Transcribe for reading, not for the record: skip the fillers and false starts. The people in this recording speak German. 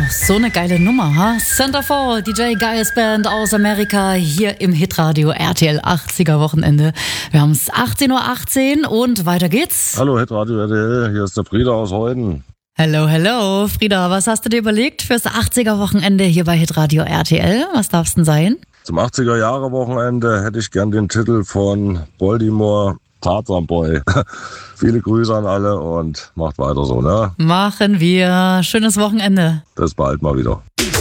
so eine geile Nummer, ha? Centerfold, DJ Gaius Band aus Amerika, hier im Hitradio RTL 80er Wochenende. Wir haben es 18:18 Uhr und weiter geht's. Hallo Hitradio RTL, hier ist der Frieda aus Heuden. Hello, Frieda, was hast du dir überlegt fürs 80er Wochenende hier bei Hitradio RTL? Was darf's denn sein? Zum 80er-Jahre-Wochenende hätte ich gern den Titel von Baltimore, Tarzan Boy. Viele Grüße an alle und macht weiter so, ne? Machen wir. Schönes Wochenende. Bis bald mal wieder.